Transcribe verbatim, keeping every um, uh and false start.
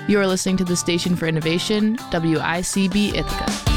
You are listening to the Station for Innovation, W I C B Ithaca.